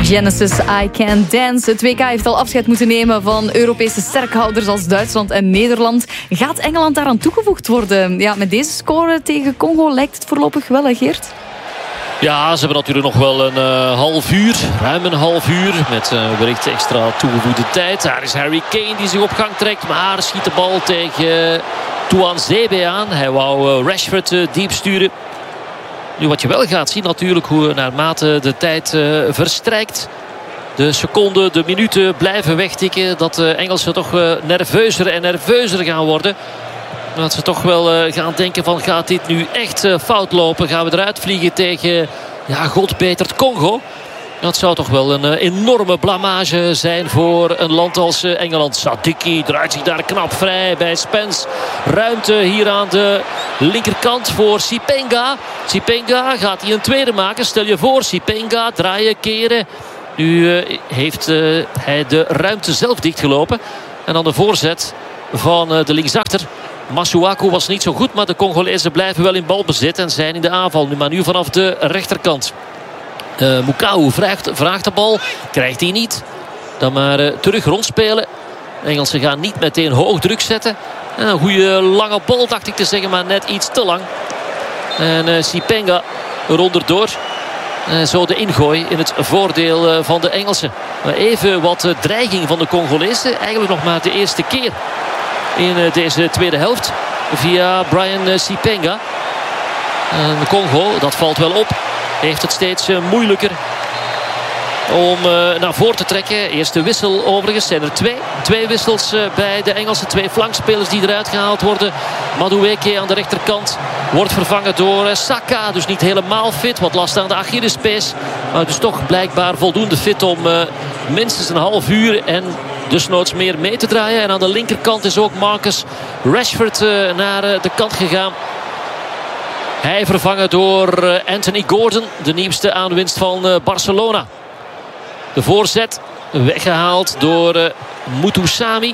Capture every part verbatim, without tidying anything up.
Genesis, I Can Dance. Het W K heeft al afscheid moeten nemen van Europese sterkhouders als Duitsland en Nederland. Gaat Engeland daaraan toegevoegd worden? Ja, met deze score tegen Congo lijkt het voorlopig wel, hè Geert? Ja, ze hebben natuurlijk nog wel een uh, half uur. Ruim een half uur. Met uh, wellicht extra toegevoegde tijd. Daar is Harry Kane die zich op gang trekt. Maar schiet de bal tegen uh, Tuanzebe aan. Hij wou uh, Rashford uh, diep sturen. Nu wat je wel gaat zien natuurlijk, hoe naarmate de tijd uh, verstrijkt. De seconden, de minuten blijven wegtikken. Dat de Engelsen toch uh, nerveuzer en nerveuzer gaan worden. Dat ze toch wel uh, gaan denken van, gaat dit nu echt uh, fout lopen? Gaan we eruit vliegen tegen, ja, godbeterd Congo? Dat zou toch wel een uh, enorme blamage zijn voor een land als uh, Engeland. Sadiki draait zich daar knap vrij bij Spence. Ruimte hier aan de linkerkant voor Sipenga. Sipenga gaat hij een tweede maken. Stel je voor, Sipenga draaien, keren. Nu uh, heeft uh, hij de ruimte zelf dichtgelopen. En dan de voorzet van uh, de linksachter. Masuaku was niet zo goed, maar de Congolezen blijven wel in balbezit en zijn in de aanval. Nu maar nu vanaf de rechterkant. Uh, Mukau vraagt, vraagt de bal. Krijgt hij niet. Dan maar uh, terug rondspelen. De Engelsen gaan niet meteen hoog druk zetten. En een goede lange bal dacht ik te zeggen, maar net iets te lang. En uh, Sipenga eronderdoor. Uh, zo de ingooi in het voordeel uh, van de Engelsen. Maar even wat uh, dreiging van de Congolezen. Eigenlijk nog maar de eerste keer in uh, deze tweede helft. Via Brian uh, Sipenga. En Congo, dat valt wel op. Heeft het steeds uh, moeilijker om uh, naar voren te trekken. Eerste wissel overigens. Zijn er twee. Twee wissels uh, bij de Engelsen. Twee flankspelers die eruit gehaald worden. Madueke aan de rechterkant wordt vervangen door uh, Saka. Dus niet helemaal fit. Wat last aan de Achillespees. Maar dus toch blijkbaar voldoende fit om uh, minstens een half uur en desnoods meer mee te draaien. En aan de linkerkant is ook Marcus Rashford uh, naar uh, de kant gegaan. Hij vervangen door Anthony Gordon. De nieuwste aanwinst van Barcelona. De voorzet weggehaald door Mutusami.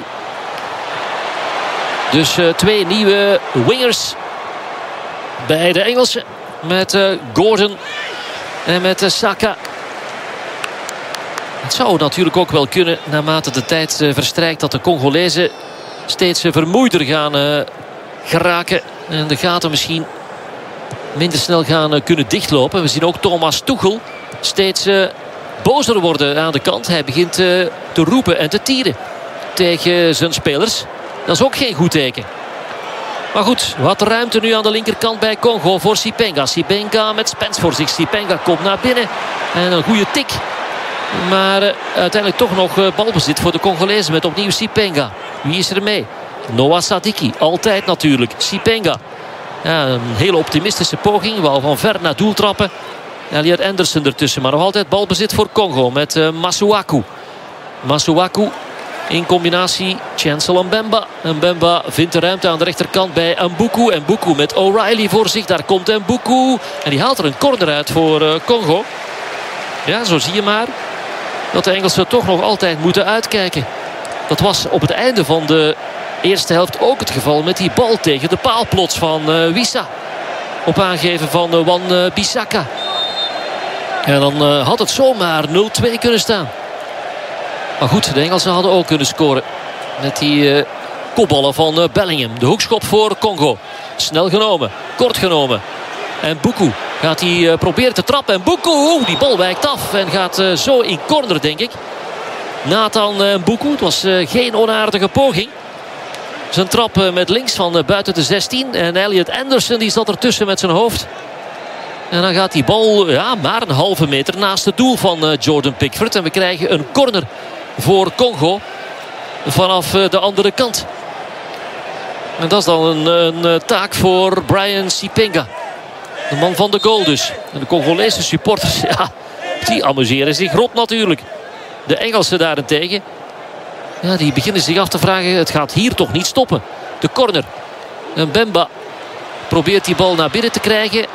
Dus twee nieuwe wingers bij de Engelsen. Met Gordon en met Saka. Het zou natuurlijk ook wel kunnen, naarmate de tijd verstrijkt, dat de Congolezen steeds vermoeider gaan geraken. En de gaten misschien minder snel gaan kunnen dichtlopen. We zien ook Thomas Tuchel steeds uh, bozer worden aan de kant. Hij begint uh, te roepen en te tieren tegen zijn spelers. Dat is ook geen goed teken. Maar goed, wat ruimte nu aan de linkerkant bij Congo voor Sipenga. Sipenga met Spence voor zich. Sipenga komt naar binnen. En een goede tik. Maar uh, uiteindelijk toch nog uh, balbezit voor de Congolezen met opnieuw Sipenga. Wie is er mee? Noah Sadiki. Altijd natuurlijk. Sipenga. Ja, een hele optimistische poging. Wou van ver naar doel trappen. Elliot Anderson ertussen. Maar nog altijd balbezit voor Congo met uh, Masuaku. Masuaku in combinatie Chancellor Mbemba. Mbemba vindt de ruimte aan de rechterkant bij Mbuku. Mbuku met O'Reilly voor zich. Daar komt Mbuku. En die haalt er een corner uit voor uh, Congo. Ja, zo zie je maar dat de Engelsen toch nog altijd moeten uitkijken. Dat was op het einde van de eerste helft ook het geval met die bal tegen de paal plots van uh, Wissa. Op aangeven van uh, Wan uh, Bissaka. En dan uh, had het zomaar nul twee kunnen staan. Maar goed, de Engelsen hadden ook kunnen scoren. Met die uh, kopballen van uh, Bellingham. De hoekschop voor Congo. Snel genomen, kort genomen. En Mbuku gaat hij uh, proberen te trappen. En Mbuku, die bal wijkt af en gaat uh, zo in corner, denk ik. Nathan uh, Mbuku, het was uh, geen onaardige poging. Zijn trap met links van buiten de zestien. En Elliot Anderson die zat ertussen met zijn hoofd. En dan gaat die bal ja, maar een halve meter naast het doel van Jordan Pickford. En we krijgen een corner voor Congo vanaf de andere kant. En dat is dan een, een taak voor Brian Sipenga. De man van de goal dus. En de Congolese supporters, ja, die amuseren zich rot natuurlijk. De Engelsen daarentegen, ja, die beginnen zich af te vragen, het gaat hier toch niet stoppen. De corner. En Mbemba probeert die bal naar binnen te krijgen.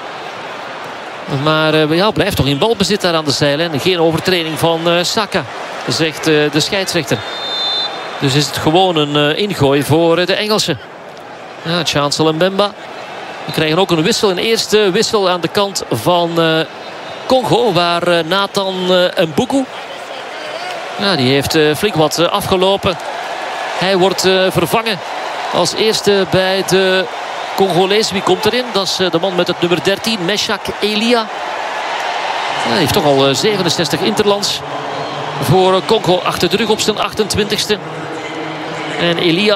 Maar uh, ja, blijft toch in balbezit daar aan de zijlijn. Geen overtreding van uh, Saka, zegt uh, de scheidsrechter. Dus is het gewoon een uh, ingooi voor uh, de Engelsen. Ja, Chancellor Mbemba. We krijgen ook een wissel. Een eerste wissel aan de kant van uh, Congo, waar uh, Nathan uh, Mbuku, ja, die heeft uh, flink wat uh, afgelopen. Hij wordt uh, vervangen als eerste bij de Congolees. Wie komt erin? Dat is uh, de man met het nummer dertien, Meshak Elia. Hij heeft toch al uh, zevenenzestig interlands voor uh, Congo achter de rug op zijn achtentwintigste. En Elia,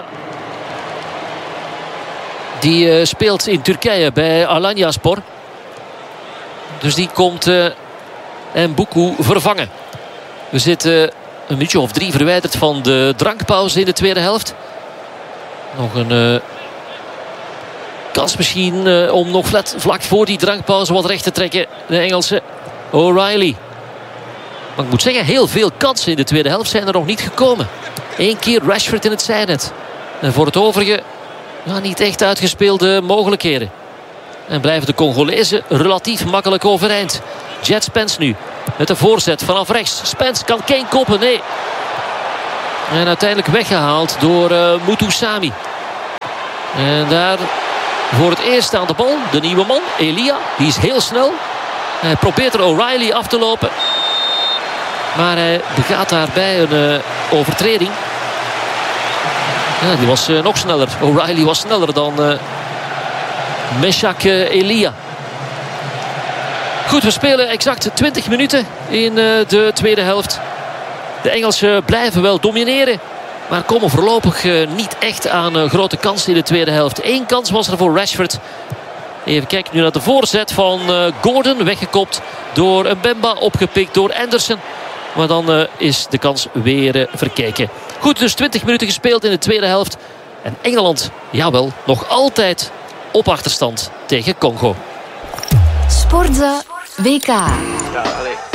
die uh, speelt in Turkije bij Alanyaspor. Dus die komt uh, Mbuku vervangen. We zitten een minuutje of drie verwijderd van de drankpauze in de tweede helft. Nog een uh, kans misschien uh, om nog vlak, vlak voor die drankpauze wat recht te trekken. De Engelse O'Reilly. Maar ik moet zeggen, heel veel kansen in de tweede helft zijn er nog niet gekomen. Eén keer Rashford in het zijnet. En voor het overige nou, niet echt uitgespeelde mogelijkheden. En blijven de Congolezen relatief makkelijk overeind. Jet Spence nu met de voorzet vanaf rechts. Spence kan Kane koppen, nee. En uiteindelijk weggehaald door uh, Mutusami. En daar voor het eerst aan de bal de nieuwe man, Elia. Die is heel snel. Hij probeert er O'Reilly af te lopen. Maar hij begaat daarbij een uh, overtreding. Ja, die was uh, nog sneller. O'Reilly was sneller dan uh, Meshak uh, Elia. Goed, we spelen exact twintig minuten in uh, de tweede helft. De Engelsen blijven wel domineren. Maar komen voorlopig uh, niet echt aan uh, grote kansen in de tweede helft. Eén kans was er voor Rashford. Even kijken nu naar de voorzet van uh, Gordon. Weggekopt door Mbemba. Opgepikt door Anderson. Maar dan uh, is de kans weer uh, verkeken. Goed, dus twintig minuten gespeeld in de tweede helft. En Engeland, jawel, nog altijd op achterstand tegen Congo. Sportza W K. Ja, allez.